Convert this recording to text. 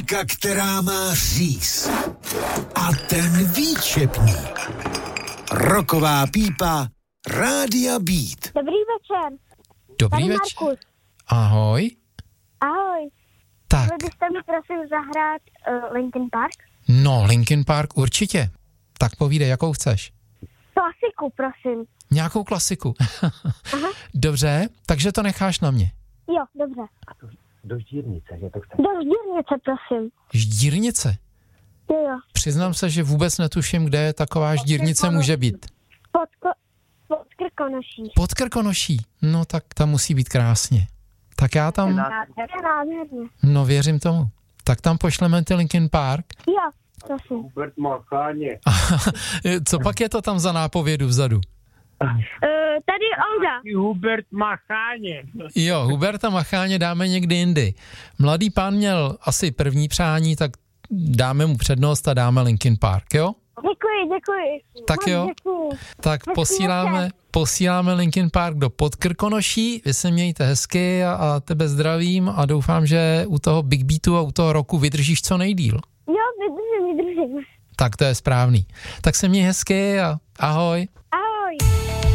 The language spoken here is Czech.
Linka, která má říz. A ten výčepný. Roková pípa Rádia Beat. Dobrý večer. Dobrý Tady večer. Markus. Ahoj. Ahoj. Tak, Mohli byste mi prosím zahrát Linkin Park? no, Linkin Park určitě. Tak povídej, jakou chceš. Klasiku, prosím. Nějakou klasiku. Dobře, takže to necháš na mě. Jo, dobře. Do Ždírnice, že to chce. Do Ždírnice, prosím. Ždírnice. Jo. Přiznám se, že vůbec netuším, kde taková ždírnice může být. Pod Krkonoší. Pod Krkonoší. No tak tam musí být krásně. Tak já tam, Je nádherně. no věřím tomu. Tak tam pošleme ty Linkin Park. Jo, prosím. Hubert Macháně. Co pak je to tam za nápovědu vzadu? Tady Olga. Hubert Macháně. Jo, Huberta Macháně dáme někdy jindy. Mladý pán měl asi první přání, tak dáme mu přednost a dáme Linkin Park, jo? Děkuji. Tak Moc jo. Děkuji. Tak Hezký posíláme Linkin Park do Podkrkonoší, vy se mějte hezky a tebe zdravím a doufám, že u toho Big Beatu a u toho roku vydržíš co nejdýl. Jo, vydržím. Tak to je správný. Tak se měj hezky a ahoj. Ahoj.